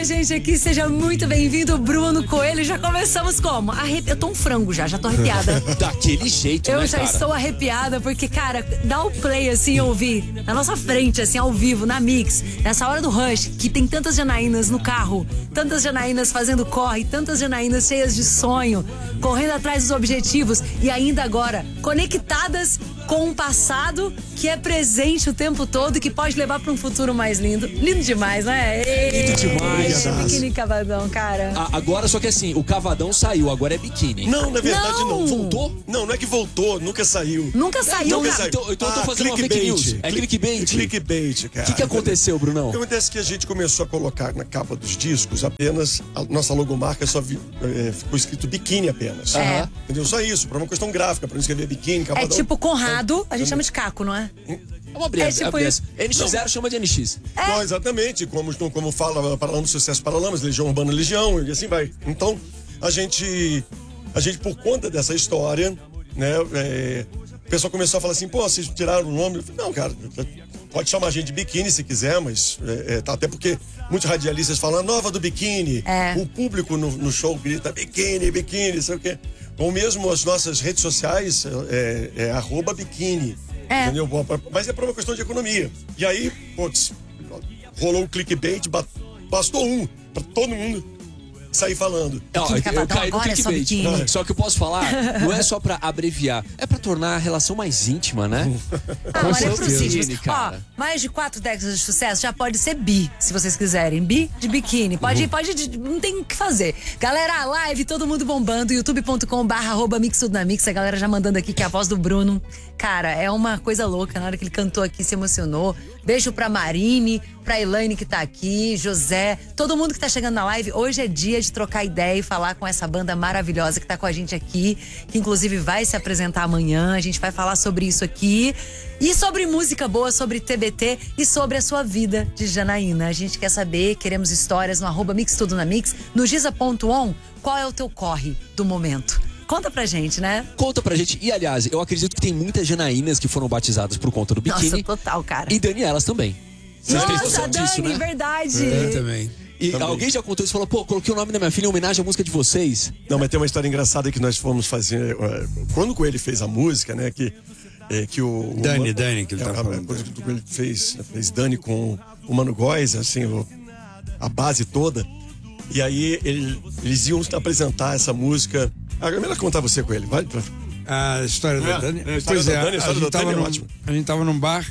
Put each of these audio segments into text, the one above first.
gente aqui, seja muito bem-vindo, Bruno Coelho. Já começamos como? Eu tô um frango já tô arrepiada. Daquele jeito, Eu né, já cara? estou arrepiada, porque, cara, dá o play assim, ouvir na nossa frente, assim, ao vivo, na Mix, nessa hora do rush, que tem tantas Janaínas no carro, tantas Janaínas fazendo corre, tantas Janaínas cheias de sonho, correndo atrás dos objetivos e ainda agora conectadas com um passado que é presente o tempo todo e que pode levar para um futuro mais lindo. Lindo demais, né? Lindo demais. Biquíni Cavadão, cara. Agora, só que assim, o Cavadão saiu, agora é biquíni. Não, na verdade não. Voltou? Não é que voltou, nunca saiu. Nunca saiu, Nunca cara. saiu. Então eu tô fazendo uma fake news. É clickbait. Clickbait, cara. O que aconteceu, Brunão? O que acontece é que a gente começou a colocar na capa dos discos apenas a nossa logomarca ficou escrito biquíni apenas. É. Entendeu? Só isso, pra uma questão gráfica, pra não escrever biquíni, É Cavadão. tipo Conrado, a gente chama de Caco, não é? É uma abreviação. É tipo isso. NX0 chama de NX. Não, exatamente, como fala Paralamas Sucesso Paralamas, Legião Urbana Legião, e assim vai. Então, a gente por conta dessa história, né, o pessoal começou a falar assim, pô, vocês tiraram o nome? Eu falei, não, cara, pode chamar a gente de biquíni se quiser, mas tá, até porque muitos radialistas falam a nova do biquíni. O público no show grita biquíni, biquíni, sei o quê. Ou mesmo as nossas redes sociais @biquíni. Entendeu? Mas é por uma questão de economia. E aí, putz, rolou o clickbait, bastou pra todo mundo sair falando. Eu caí no agora é só biquíni. clickbait. Só que eu posso falar, não é só pra abreviar, é pra tornar a relação mais íntima, né? Mas é certeza. possível. Ó, mais de 4 décadas de sucesso já pode ser bi, se vocês quiserem. Bi de biquíni. Pode, não tem o que fazer. Galera, live, todo mundo bombando, youtube.com/mix tudo na mix. A galera já mandando aqui que é a voz do Bruno. Cara, é uma coisa louca. Na hora que ele cantou aqui, se emocionou. Beijo pra Marine, pra Elaine que tá aqui, José, todo mundo que tá chegando na live. Hoje é dia de trocar ideia e falar com essa banda maravilhosa que tá com a gente aqui, que inclusive vai se apresentar amanhã. A gente vai falar sobre isso aqui e sobre música boa, sobre TBT e sobre a sua vida de Janaína. A gente quer saber, queremos histórias no @mix tudo na mix, no giza.on. Qual é o teu corre do momento? Conta pra gente, né? Conta pra gente. E, aliás, eu acredito que tem muitas Janaínas que foram batizadas por conta do biquíni. Nossa, total, cara. E Danielas também. Vocês têm noção disso, Dani, né? verdade. Eu também. E alguém já contou isso e falou, pô, coloquei o nome da minha filha em homenagem à música de vocês. Não, mas tem uma história engraçada que nós fomos fazer. Quando o Coelho fez a música, né? Que Dani, que ele tá falando. Quando o Coelho fez Dani com o Mano Góes, assim, a base toda. E aí eles iam apresentar essa música. Melhor contar você com ele, vai. A história da Dani. A história da Dani é ótima. A gente tava num bar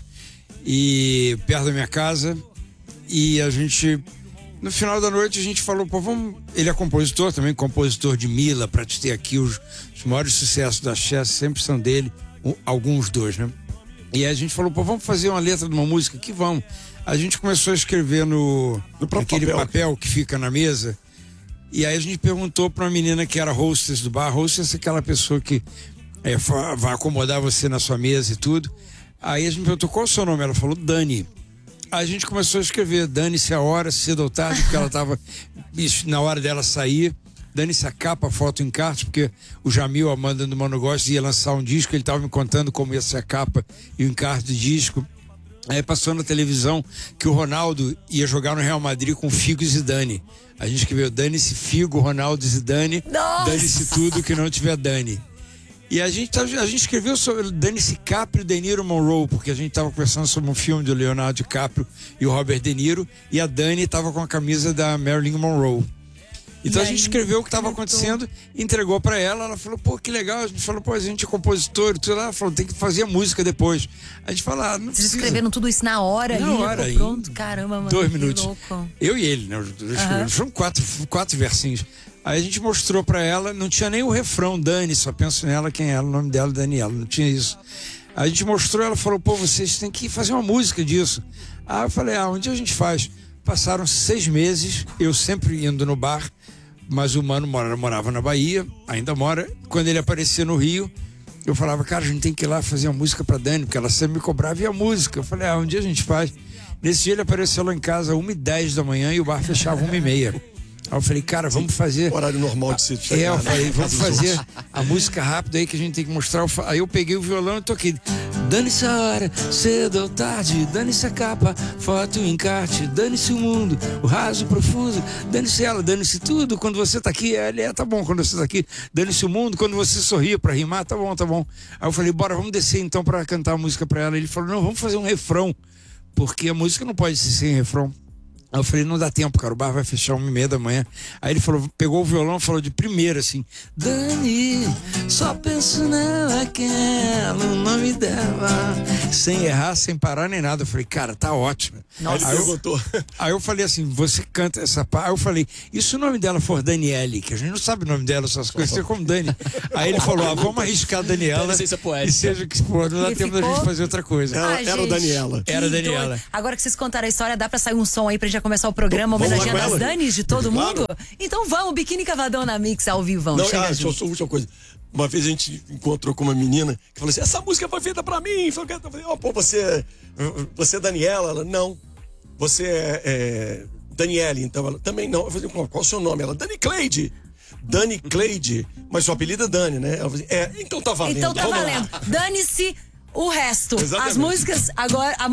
e perto da minha casa e a gente, no final da noite, a gente falou, pô, vamos. Ele é compositor também, compositor de Mila, Pra Te Ter Aqui, os maiores sucessos da Chess sempre são dele, alguns dois, né? E aí a gente falou, pô, vamos fazer uma letra de uma música? Que vamos. A gente começou a escrever naquele papel que fica na mesa. E aí a gente perguntou pra uma menina que era hostess do bar. Hostess é aquela pessoa que vai acomodar você na sua mesa e tudo. Aí a gente perguntou qual é o seu nome. Ela falou Dani. Aí a gente começou a escrever Dane-se a hora, cedo ou tarde, porque ela tava na hora dela sair. Dane-se a capa, foto em encarte, porque o Jamil, a Amanda do Mano Góes, ia lançar um disco. Ele tava me contando como ia ser a capa e o encarte do disco. Aí passou na televisão que o Ronaldo ia jogar no Real Madrid com Figo e Zidane. A gente escreveu Dane-se Figo, Ronaldo e Zidane. Dane-se tudo que não tiver Dani. E a gente escreveu sobre Dane-se Caprio e De Niro Monroe, porque a gente estava conversando sobre um filme do Leonardo DiCaprio e o Robert De Niro, e a Dani estava com a camisa da Marilyn Monroe. Então a gente escreveu o que estava acontecendo, entregou para ela falou, pô, que legal. A gente falou, pô, a gente é compositor e tudo. Ela falou, tem que fazer a música depois. A gente falou, não precisa. Vocês escreveram tudo isso na hora? Na hora, pronto, caramba, mano. 2 minutos. Louco. Eu e ele, né? Foram 4 versinhos. Aí a gente mostrou para ela, não tinha nem o refrão, Dani, só penso nela, quem é ela, o nome dela, Daniela, não tinha isso. Aí a gente mostrou, ela falou, pô, vocês têm que fazer uma música disso. Aí eu falei, onde a gente faz? Passaram 6 meses, eu sempre indo no bar, mas o Mano morava na Bahia, ainda mora. Quando ele aparecia no Rio, eu falava, cara, a gente tem que ir lá fazer uma música pra Dani, porque ela sempre me cobrava e a música. Eu falei, um dia a gente faz. Nesse dia ele apareceu lá em casa 1h10 da manhã e o bar fechava 1h30. Aí eu falei, cara, vamos fazer... Horário normal de se chegar. Eu falei, vamos fazer a música rápida aí que a gente tem que mostrar. Aí eu peguei o violão e toquei Dane-se a hora, cedo ou tarde, dane-se a capa, foto e encarte, dane-se o mundo, o raso, o profundo, dane-se ela, dane-se tudo. Quando você tá aqui, tá bom, quando você tá aqui, dane-se o mundo, quando você sorria pra rimar, tá bom, tá bom. Aí eu falei, bora, vamos descer então pra cantar a música pra ela. Ele falou, não, vamos fazer um refrão, porque a música não pode ser sem refrão. Aí eu falei, não dá tempo, cara, o bar vai fechar 1h30 da manhã. Aí ele falou, pegou o violão e falou de primeira, assim, Dani, só penso nela, aquela, o nome dela. Sem errar, sem parar nem nada. Eu falei, cara, tá ótimo. Nossa, aí, perguntou. Aí eu falei assim, você canta essa parte. Aí eu falei, e se o nome dela for Daniele, que a gente não sabe o nome dela, só se conhecer como Dani. Aí ele falou, vamos arriscar a Daniela. Licença poética. E seja que for, não dá E tempo da ficou? gente fazer outra coisa. Era o Daniela. Era a Daniela. Doido. Agora que vocês contaram a história, dá pra sair um som aí pra gente já começar o programa Vamos lá homenageando com as ela? Danis de todo Claro. mundo? Então vamos, Biquíni Cavadão na Mix ao vivão. Não, Chega só junto. a última coisa. Uma vez a gente encontrou com uma menina que falou assim, essa música foi feita pra mim. Eu falei, pô, você é Daniela? Ela, não. Você é Daniele, então ela, também não. Eu falei, qual o seu nome? Ela, Dani Cleide. Dani Cleide, mas seu apelido é Dani, né? Ela falou assim, então tá valendo. Então tá vamos lá. valendo. Dane-se o resto. Exatamente. As músicas agora.